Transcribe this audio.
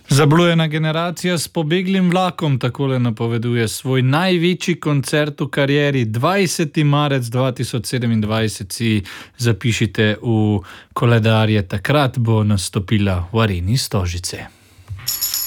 Zablujena generacija s pobeglim vlakom takole napoveduje svoj največji koncert v karieri. 20. marec 2027 si zapišite v koledarje, takrat bo nastopila v Areni Stožice.